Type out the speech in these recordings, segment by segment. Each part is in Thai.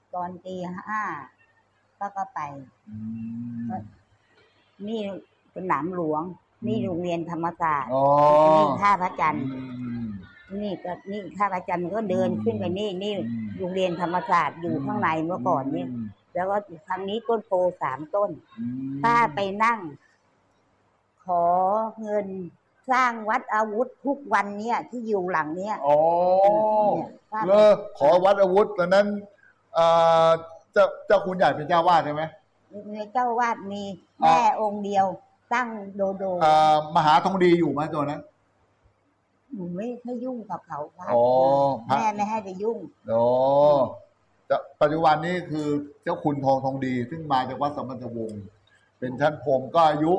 ตอนตี 5ก็ไปนี่สนามหลวงนี่โรงเรียนธรรมศาสตร์นี่ท่าพระจันทร์นี่ท่าพระจันทร์ก็เดินขึ้นไปนี่โรงเรียนธรรมศาสตร์อยู่ข้างในเมื่อก่อนนี่แล้วก็ทางนี้ต้นโพ3 ต้นป้าไปนั่งขอเงินสร้างวัดอาวุธทุกวันเนี่ยที่อยู่หลังเนี้ยขอวัดอาวุธตอนนั้นเจ้าคุณใหญ่เป็นเจ้าวาดใช่ไหมมีเจ้าวาดมีแม่องค์เดียวตั้งโดมหาทองดีอยู่ไหมตัวนั้นหนูไม่ยุ่งกับเขาครับแม่ไม่ให้ไปยุ่งปัจจุบันนี้คือเจ้าคุณทองดีซึ่งมาจากวัดสัมพันธวงศ์เป็นชั้นพรหมก็อายุ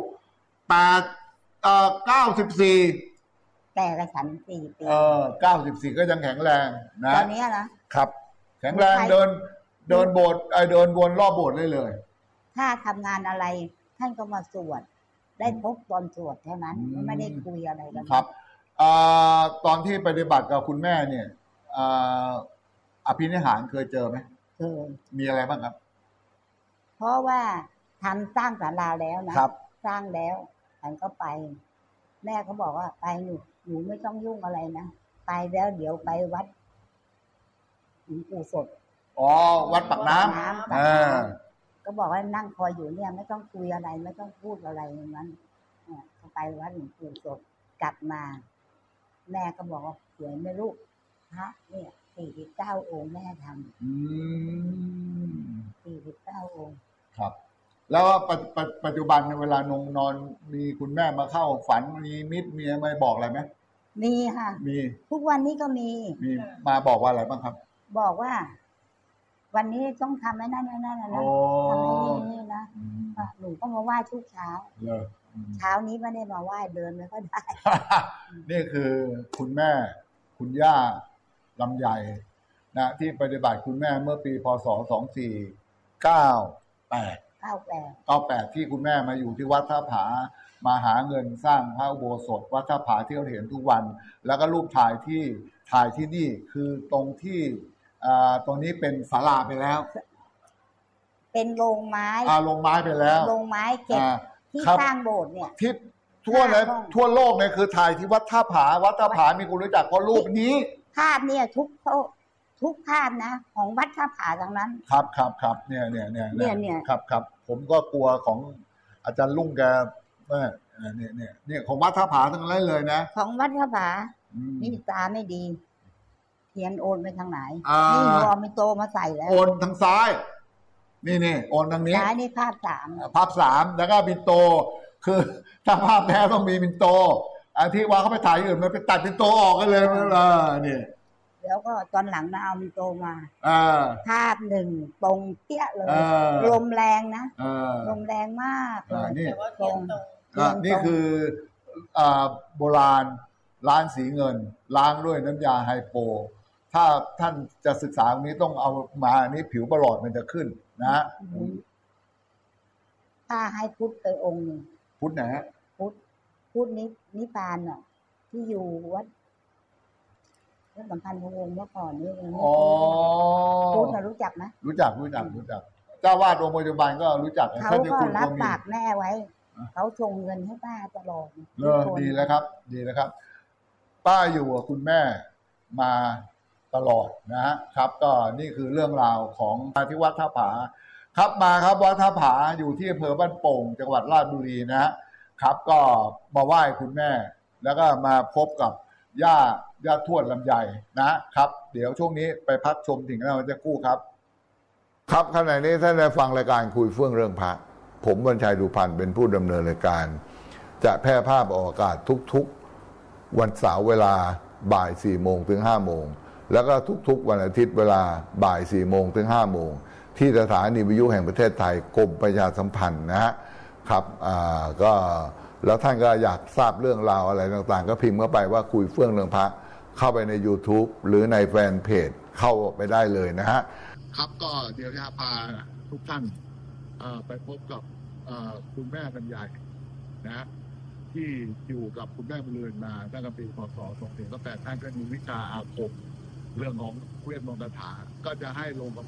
94 แต่ละฉัน4 ปี 94ก็ยังแข็งแรงนะตอนนี้นะครับแข็งแรงเดินโบสถ์เดินวนรอบโบสถ์เลยถ้าทำงานอะไรท่านก็มาสวดได้พบตอนสวดแค่นั้นไม่ได้คุยอะไรกันครับตอนที่ปฏิบัติกับคุณแม่เนี่ยอภินิหารเคยเจอไหมเคยมีอะไรบ้างครับเพราะว่าทำสร้างศาลาแล้วนะครับสร้างแล้วท่านก็ไปแม่เขาบอกว่าไปหนูไม่ต้องยุ่งอะไรนะไปแล้วเดี๋ยวไปวัดหลวงปู่สดวัดปากน้ำก็บอกว่านั่งคอยอยู่เนี่ยไม่ต้องคุยอะไรไม่ต้องพูดอะไรอย่างนั้นเขาไปวัดหลวงปู่สดกลับมาแม่ก็บอกว่าสวยไหมลูกพระเนี่ย49 องค์แม่ทำ49 องค์ครับแล้วปัจจุบันเวลานอนมีคุณแม่มาเข้าฝันมีมิตรมีอะไรบอกอะไรไหมมีค่ะมีทุกวันนี้ก็มีมาบอกว่าอะไรบ้างครับบอกว่าวันนี้ต้องทำให้นั่นนะทำให้นี่นะหนูก็มาไหว้ทุกเช้าเช้านี้ไม่ได้มาไหว้เดินไม่ค่อยได้นี่คือคุณแม่คุณย่าลำไยนะที่ปฏิบัติคุณแม่เมื่อปีพ.ศ. 2498ที่คุณแม่มาอยู่ที่วัดท่าผามาหาเงินสร้างพระอุโบสถวัดท่าผาที่เราเห็นทุกวันแล้วก็รูปถ่ายที่นี่คือตรงที่ตรงนี้เป็นศาลาไปแล้วเป็นโรงไม้โรงไม้ไปแล้วโรงไม้เก็บที่สร้างโบสถ์เนี่ยที่ทั่วโลกเนี่ยคือถ่ายที่วัดท่าผาวัดท่าผามีคนรู้จักเพราะรูปนี้ภาพเนี่ยทุกภาพนะของวัดท่าผาทั้งนั้นครับเนี่ยครับผมก็กลัวของอาจารย์ลุงแกเนี่ยของวัดท่าผาทั้งนั้นเลยนะของวัดท่าผานี่ตาไม่ดีเทียนโอนไปทางไหนนี่รอมิโตมาใส่แล้วโอนทางซ้ายนี่โอนทางนี้ซ้ายนี่ภาพ 3แล้วก็มิโตคือถ้าภาพแท้ต้องมีมิโตที่ว่าเขาไปถ่ายอื่นมันไปตัดมิโตออกกันเลยเนี่ยแล้วก็ตอนหลังนะเอามิโตมาภาพ1ตรงเปี้ยเลยลมแรงนะลมแรงมากนี่ตรงนี่คือโบราณล้างสีเงินล้างด้วยน้ำยาไฮโปถ้าท่านจะศึกษาตรงนี้ต้องเอามานี่ผิวประหลอดมันจะขึ้นนะถ้าให้พุทธไปองค์นึงพุทธไหนฮะพุทธนิพพานน่ะที่อยู่วัดสัมพันธวงศ์เมื่อก่อนนี่พุทธรู้จักไหมรู้จักเจ้าวาดองค์ปัจจุบันก็รู้จักเขาก็รับปากแม่ไว้เขาส่งเงินให้ป้าตลอดดีแล้วครับป้าอยู่กับคุณแม่มาตลอดนะครับก็นี่คือเรื่องราวของที่วัดท่าผาครับมาครับวัดท่าผาอยู่ที่อำเภอบ้านโป่งจังหวัดราชบุรีนะครับก็มาไหว้คุณแม่แล้วก็มาพบกับย่าทวดลำไยนะครับเดี๋ยวช่วงนี้ไปพักชมถึงเราจะกู้ครับขณะนี้ท่านได้ฟังรายการคุยเฟื่องเรื่องพระผมบรรชัยดุพันธ์เป็นผู้ดำเนินรายการจะแพร่ภาพออกอากาศทุกๆวันเสาร์เวลาบ่าย 4 โมงถึง 5 โมงแล้วก็ทุกๆวันอาทิตย์เวลาบ่าย 4 โมงถึง 5 โมงที่สถานีวิทยุแห่งประเทศไทยกรมประชาสัมพันธ์นะครับก็แล้วท่านก็อยากทราบเรื่องราวอะไรต่างๆก็พิมพ์เข้าไปว่าคุยเฟื่องเรื่องพระเข้าไปใน YouTube หรือในแฟนเพจเข้าไปได้เลยครับก็เดี๋ยวจะพาทุกท่านไปพบกับคุณแม่ลำไยที่อยู่กับคุณแม่บุญเรือนมาตั้งแต่ปีพ.ศ. 2498ท่านก็มีวิชาอาคมเรื่องของเวทมนต์คาถาก็จะให้ลงกับ